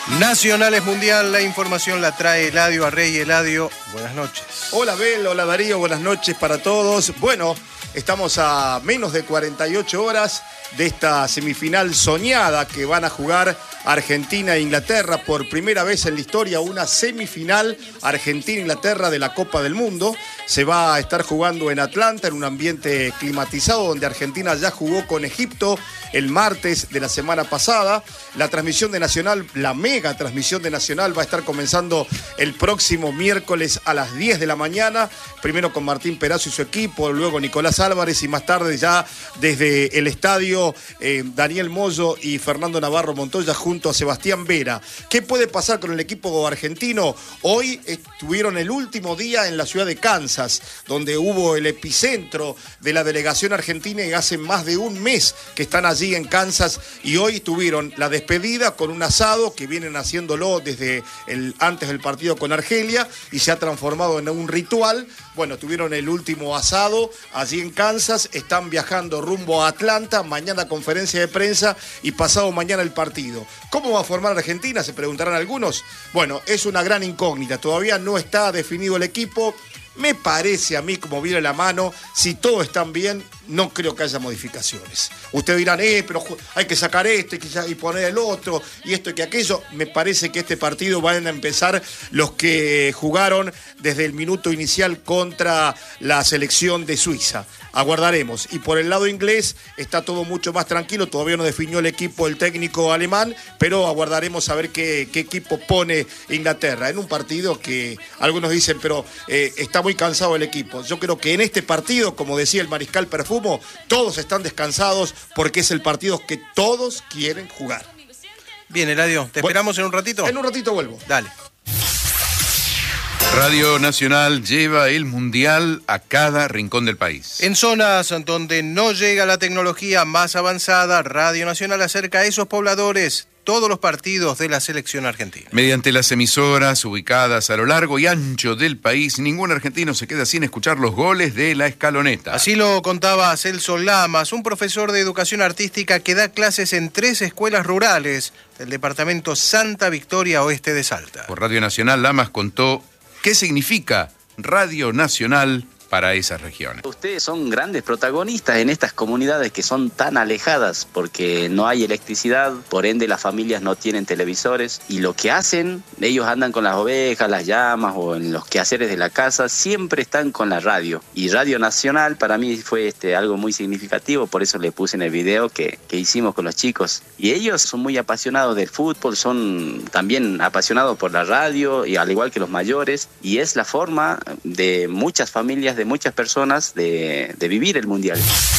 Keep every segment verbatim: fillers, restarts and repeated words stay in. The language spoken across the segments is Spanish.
Nacionales Mundial, la información la trae Eladio Arrey. Eladio, buenas noches. Hola Bel, hola Darío, buenas noches para todos. Bueno, estamos a menos de cuarenta y ocho horas de esta semifinal soñada que van a jugar Argentina e Inglaterra. Por primera vez en la historia, una semifinal Argentina-Inglaterra de la Copa del Mundo. Se va a estar jugando en Atlanta, en un ambiente climatizado, donde Argentina ya jugó con Egipto el martes de la semana pasada. La transmisión de Nacional, la mega transmisión de Nacional, va a estar comenzando el próximo miércoles a las diez de la mañana. Primero con Martín Perazo y su equipo, luego Nicolás Álvarez y más tarde ya desde el estadio eh, Daniel Moyo y Fernando Navarro Montoya junto a Sebastián Vera. ¿Qué puede pasar con el equipo argentino? Hoy estuvieron el último día en la ciudad de Kansas, donde hubo el epicentro de la delegación argentina y hace más de un mes que están allí en Kansas, y hoy tuvieron la despedida con un asado que vienen haciéndolo desde el, antes del partido con Argelia, y se ha transformado en un ritual. Bueno, tuvieron el último asado allí en Kansas, están viajando rumbo a Atlanta, mañana conferencia de prensa y pasado mañana el partido. ¿Cómo va a formar Argentina?, se preguntarán algunos. Bueno, es una gran incógnita, todavía no está definido el equipo. Me parece a mí, como viene la mano, si todos están bien, no creo que haya modificaciones. Ustedes dirán, eh, pero hay que sacar este y poner el otro, y esto y que aquello. Me parece que este partido van a empezar los que jugaron desde el minuto inicial contra la selección de Suiza. Aguardaremos. Y por el lado inglés está todo mucho más tranquilo. Todavía no definió el equipo el técnico alemán, pero aguardaremos a ver qué, qué equipo pone Inglaterra. En un partido que algunos dicen, pero eh, está muy cansado el equipo. Yo creo que en este partido, como decía el mariscal Perfumo, todos están descansados porque es el partido que todos quieren jugar. Bien, Eladio, ¿te esperamos en un ratito? En un ratito vuelvo. Dale. Radio Nacional lleva el Mundial a cada rincón del país. En zonas donde no llega la tecnología más avanzada, Radio Nacional acerca a esos pobladores todos los partidos de la selección argentina. Mediante las emisoras ubicadas a lo largo y ancho del país, ningún argentino se queda sin escuchar los goles de la escaloneta. Así lo contaba Celso Lamas, un profesor de educación artística que da clases en tres escuelas rurales del departamento Santa Victoria Oeste de Salta. Por Radio Nacional, Lamas contó qué significa Radio Nacional para esas regiones. Ustedes son grandes protagonistas en estas comunidades que son tan alejadas porque no hay electricidad, por ende las familias no tienen televisores, y lo que hacen, ellos andan con las ovejas, las llamas o en los quehaceres de la casa, siempre están con la radio. Y Radio Nacional para mí fue este, algo muy significativo, por eso le puse en el video que, que hicimos con los chicos. Y ellos son muy apasionados del fútbol, son también apasionados por la radio, y al igual que los mayores, y es la forma de muchas familias, de muchas personas de, de vivir el Mundial.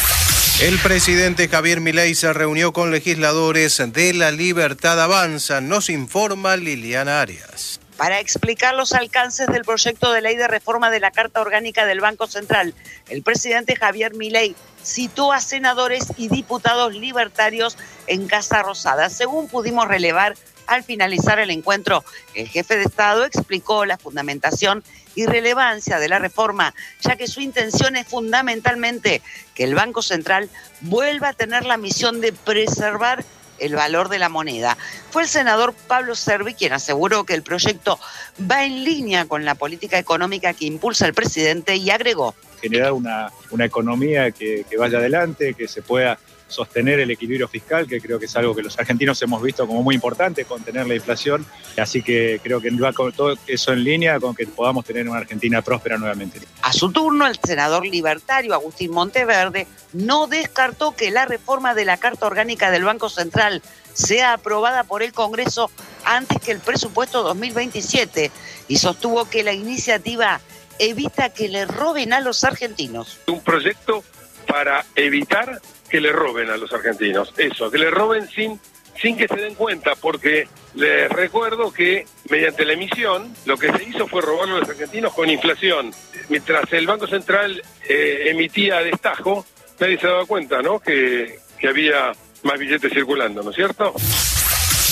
El presidente Javier Milei se reunió con legisladores de La Libertad Avanza, nos informa Liliana Arias. Para explicar los alcances del proyecto de ley de reforma de la Carta Orgánica del Banco Central, el presidente Javier Milei citó a senadores y diputados libertarios en Casa Rosada. Según pudimos relevar al finalizar el encuentro, el jefe de Estado explicó la fundamentación y relevancia de la reforma, ya que su intención es fundamentalmente que el Banco Central vuelva a tener la misión de preservar el valor de la moneda. Fue el senador Pablo Servi quien aseguró que el proyecto va en línea con la política económica que impulsa el presidente y agregó: generar una, una economía que, que vaya adelante, que se pueda sostener el equilibrio fiscal, que creo que es algo que los argentinos hemos visto como muy importante, contener la inflación. Así que creo que va con todo eso en línea con que podamos tener una Argentina próspera nuevamente. A su turno, el senador libertario Agustín Monteverde no descartó que la reforma de la Carta Orgánica del Banco Central sea aprobada por el Congreso antes que el presupuesto dos mil veintisiete y sostuvo que la iniciativa evita que le roben a los argentinos. Un proyecto para evitar que le roben a los argentinos, eso, que le roben sin, sin que se den cuenta, porque les recuerdo que mediante la emisión lo que se hizo fue robar a los argentinos con inflación. Mientras el Banco Central eh, emitía a destajo, nadie se daba cuenta, ¿no?, que, que había más billetes circulando, ¿no es cierto?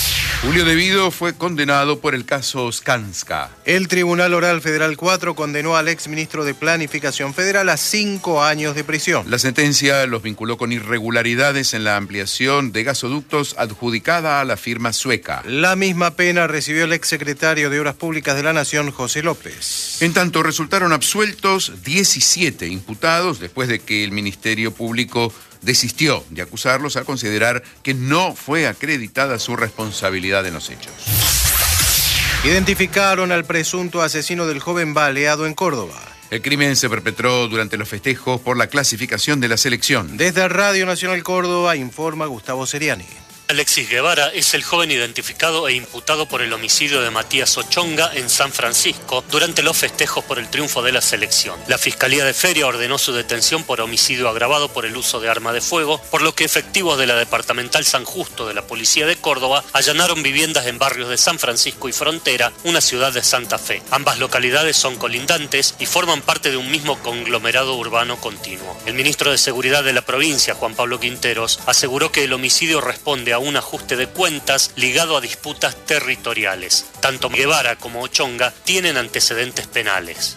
Julio Devido fue condenado por el caso Skanska. El Tribunal Oral Federal cuatro condenó al exministro de Planificación Federal a cinco años de prisión. La sentencia los vinculó con irregularidades en la ampliación de gasoductos adjudicada a la firma sueca. La misma pena recibió el exsecretario de Obras Públicas de la Nación, José López. En tanto, resultaron absueltos diecisiete imputados después de que el Ministerio Público desistió de acusarlos al considerar que no fue acreditada su responsabilidad en los hechos. Identificaron al presunto asesino del joven baleado en Córdoba. El crimen se perpetró durante los festejos por la clasificación de la selección. Desde Radio Nacional Córdoba informa Gustavo Seriani. Alexis Guevara es el joven identificado e imputado por el homicidio de Matías Ochonga en San Francisco durante los festejos por el triunfo de la selección. La Fiscalía de Feria ordenó su detención por homicidio agravado por el uso de arma de fuego, por lo que efectivos de la Departamental San Justo de la Policía de Córdoba allanaron viviendas en barrios de San Francisco y Frontera, una ciudad de Santa Fe. Ambas localidades son colindantes y forman parte de un mismo conglomerado urbano continuo. El ministro de Seguridad de la provincia, Juan Pablo Quinteros, aseguró que el homicidio responde a un ajuste de cuentas ligado a disputas territoriales. Tanto Guevara como Ochonga tienen antecedentes penales.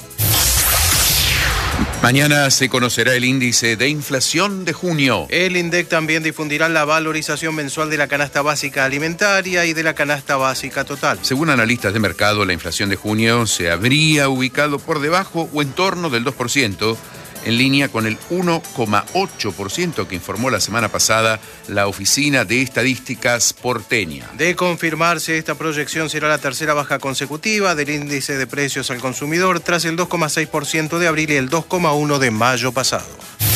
Mañana se conocerá el índice de inflación de junio. El INDEC también difundirá la valorización mensual de la canasta básica alimentaria y de la canasta básica total. Según analistas de mercado, la inflación de junio se habría ubicado por debajo o en torno del dos por ciento, en línea con el uno coma ocho por ciento que informó la semana pasada la Oficina de Estadísticas porteña. De confirmarse, esta proyección será la tercera baja consecutiva del índice de precios al consumidor tras el dos coma seis por ciento de abril y el dos coma uno por ciento de mayo pasado.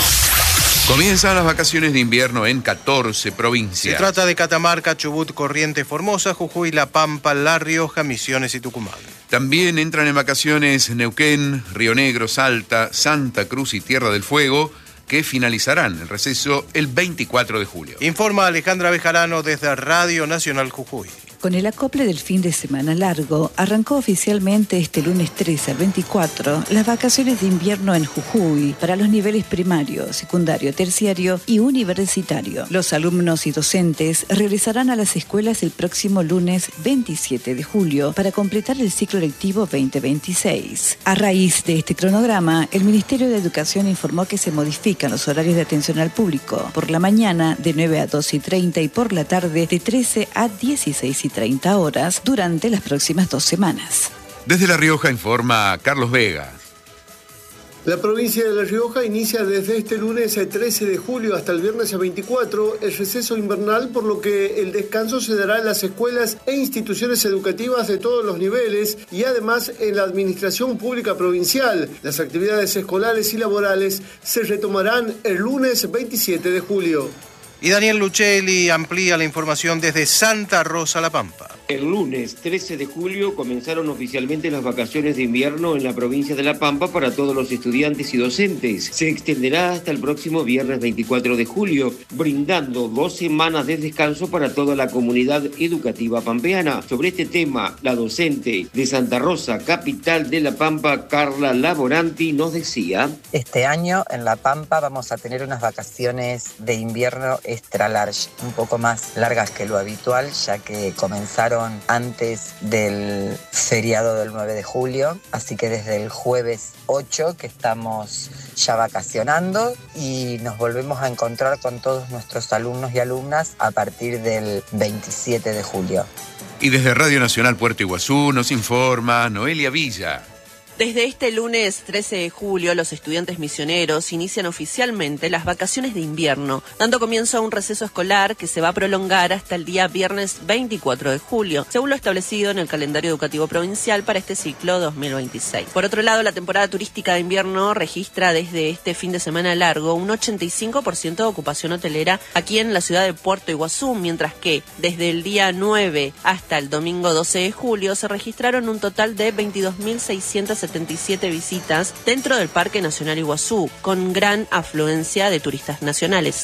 Comienzan las vacaciones de invierno en catorce provincias. Se trata de Catamarca, Chubut, Corrientes, Formosa, Jujuy, La Pampa, La Rioja, Misiones y Tucumán. También entran en vacaciones Neuquén, Río Negro, Salta, Santa Cruz y Tierra del Fuego, que finalizarán el receso el veinticuatro de julio. Informa Alejandra Bejarano desde Radio Nacional Jujuy. Con el acople del fin de semana largo, arrancó oficialmente este lunes trece al veinticuatro las vacaciones de invierno en Jujuy para los niveles primario, secundario, terciario y universitario. Los alumnos y docentes regresarán a las escuelas el próximo lunes veintisiete de julio para completar el ciclo lectivo veinte veintiséis. A raíz de este cronograma, el Ministerio de Educación informó que se modifican los horarios de atención al público. Por la mañana de nueve a doce y treinta y por la tarde de trece a dieciséis y treinta horas durante las próximas dos semanas. Desde La Rioja informa Carlos Vega. La provincia de La Rioja inicia desde este lunes trece de julio hasta el viernes veinticuatro el receso invernal, por lo que el descanso se dará en las escuelas e instituciones educativas de todos los niveles y además en la administración pública provincial. Las actividades escolares y laborales se retomarán el lunes veintisiete de julio. Y Daniel Luchelli amplía la información desde Santa Rosa, La Pampa. El lunes trece de julio comenzaron oficialmente las vacaciones de invierno en la provincia de La Pampa para todos los estudiantes y docentes. Se extenderá hasta el próximo viernes veinticuatro de julio, brindando dos semanas de descanso para toda la comunidad educativa pampeana. Sobre este tema, la docente de Santa Rosa, capital de La Pampa, Carla Laboranti, nos decía: Este año en La Pampa vamos a tener unas vacaciones de invierno extra large, un poco más largas que lo habitual, ya que comenzaron antes del feriado del nueve de julio, así que desde el jueves ocho que estamos ya vacacionando y nos volvemos a encontrar con todos nuestros alumnos y alumnas a partir del veintisiete de julio. Y desde Radio Nacional Puerto Iguazú nos informa Noelia Villa. Desde este lunes trece de julio, los estudiantes misioneros inician oficialmente las vacaciones de invierno, dando comienzo a un receso escolar que se va a prolongar hasta el día viernes veinticuatro de julio, según lo establecido en el calendario educativo provincial para este ciclo dos mil veintiséis. Por otro lado, la temporada turística de invierno registra desde este fin de semana largo un ochenta y cinco por ciento de ocupación hotelera aquí en la ciudad de Puerto Iguazú, mientras que desde el día nueve hasta el domingo doce de julio se registraron un total de veintidós mil seiscientos setenta y siete visitas dentro del Parque Nacional Iguazú, con gran afluencia de turistas nacionales.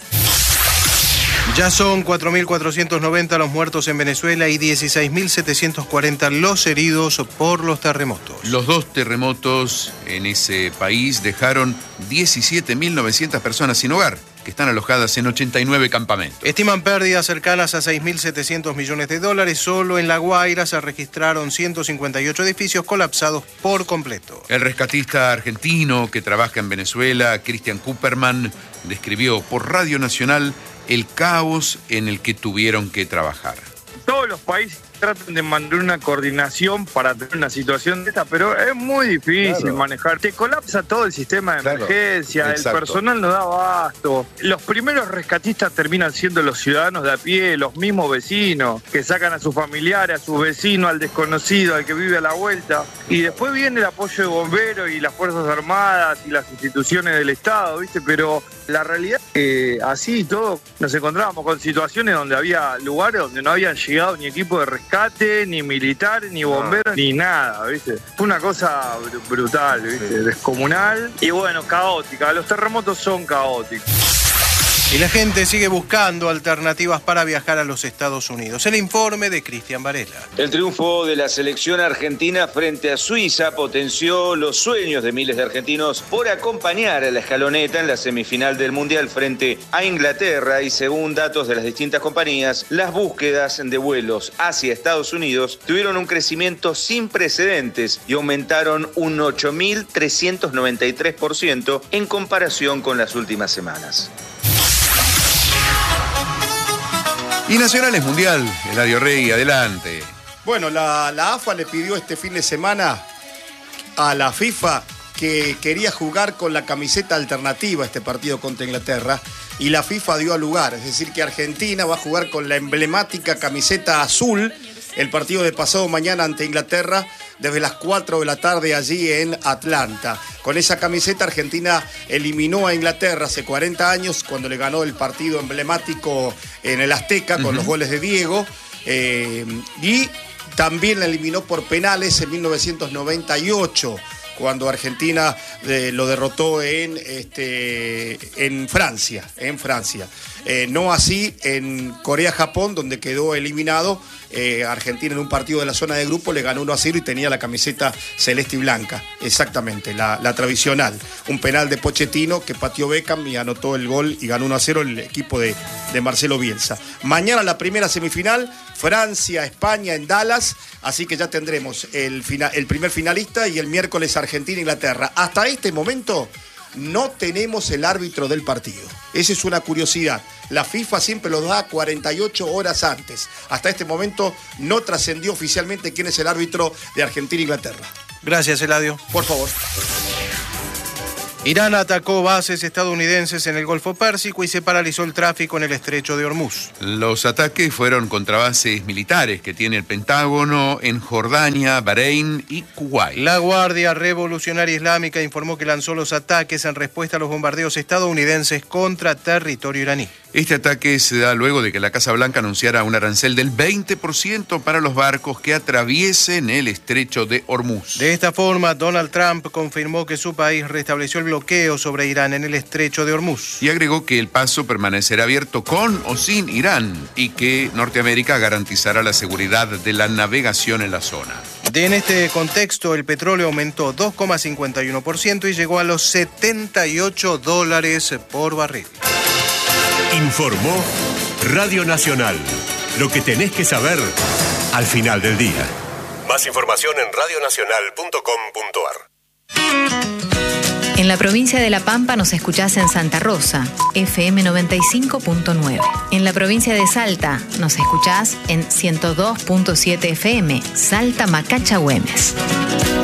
Ya son cuatro mil cuatrocientos noventa los muertos en Venezuela y dieciséis mil setecientos cuarenta los heridos por los terremotos. Los dos terremotos en ese país dejaron diecisiete mil novecientas personas sin hogar. que están alojadas en ochenta y nueve campamentos. Estiman pérdidas cercanas a seis mil setecientos millones de dólares. Solo en La Guaira se registraron ciento cincuenta y ocho edificios colapsados por completo. El rescatista argentino que trabaja en Venezuela, Christian Cooperman, describió por Radio Nacional el caos en el que tuvieron que trabajar. Todos los países tratan de mantener una coordinación para tener una situación de esta, pero es muy difícil claro. manejar. Te colapsa todo el sistema de claro. emergencia, Exacto. el personal no da abasto. Los primeros rescatistas terminan siendo los ciudadanos de a pie, los mismos vecinos, que sacan a sus familiares, a sus vecinos, al desconocido, al que vive a la vuelta. Y después viene el apoyo de bomberos y las Fuerzas Armadas y las instituciones del Estado, ¿viste? Pero la realidad es que así y todo nos encontrábamos con situaciones donde había lugares donde no habían llegado ni equipo de rescate, ni militar, ni bomberos, ni nada, ¿viste? Fue una cosa brutal, ¿viste? Descomunal y bueno, caótica. Los terremotos son caóticos. Y la gente sigue buscando alternativas para viajar a los Estados Unidos. El informe de Cristian Varela. El triunfo de la selección argentina frente a Suiza potenció los sueños de miles de argentinos por acompañar a la escaloneta en la semifinal del Mundial frente a Inglaterra y según datos de las distintas compañías, las búsquedas de vuelos hacia Estados Unidos tuvieron un crecimiento sin precedentes y aumentaron un ocho mil trescientos noventa y tres por ciento en comparación con las últimas semanas. Y Nacional es mundial, Eladio Rey, adelante. Bueno, la, la A F A le pidió este fin de semana a la FIFA que quería jugar con la camiseta alternativa a este partido contra Inglaterra y la FIFA dio al lugar, es decir que Argentina va a jugar con la emblemática camiseta azul el partido de pasado mañana ante Inglaterra desde las cuatro de la tarde allí en Atlanta. Con esa camiseta Argentina eliminó a Inglaterra hace cuarenta años cuando le ganó el partido emblemático en el Azteca con uh-huh. los goles de Diego eh, y también la eliminó por penales en mil novecientos noventa y ocho cuando Argentina eh, lo derrotó en, este, en Francia, en Francia. Eh, no así en Corea-Japón, donde quedó eliminado. Eh, Argentina en un partido de la zona de grupo le ganó uno a cero y tenía la camiseta celeste y blanca, exactamente, la, la tradicional. Un penal de Pochettino que pateó Beckham y anotó el gol y ganó uno a cero el equipo de, de Marcelo Bielsa. Mañana la primera semifinal, Francia-España en Dallas, así que ya tendremos el, final, el primer finalista y el miércoles Argentina-Inglaterra. Hasta este momento no tenemos el árbitro del partido. Esa es una curiosidad. La FIFA siempre lo da cuarenta y ocho horas antes. Hasta este momento no trascendió oficialmente quién es el árbitro de Argentina-Inglaterra. Gracias, Eladio. Por favor. Irán atacó bases estadounidenses en el Golfo Pérsico y se paralizó el tráfico en el estrecho de Hormuz. Los ataques fueron contra bases militares que tiene el Pentágono en Jordania, Bahrein y Kuwait. La Guardia Revolucionaria Islámica informó que lanzó los ataques en respuesta a los bombardeos estadounidenses contra territorio iraní. Este ataque se da luego de que la Casa Blanca anunciara un arancel del veinte por ciento para los barcos que atraviesen el estrecho de Hormuz. De esta forma, Donald Trump confirmó que su país restableció el bloqueo sobre Irán en el estrecho de Hormuz. Y agregó que el paso permanecerá abierto con o sin Irán y que Norteamérica garantizará la seguridad de la navegación en la zona. En este contexto, el petróleo aumentó dos coma cincuenta y uno por ciento y llegó a los setenta y ocho dólares por barril. Informó Radio Nacional. Lo que tenés que saber al final del día. Más información en radio nacional punto com punto a r. En la provincia de La Pampa nos escuchás en Santa Rosa, F M noventa y cinco punto nueve. En la provincia de Salta nos escuchás en ciento dos punto siete F M, Salta Macacha Güemes.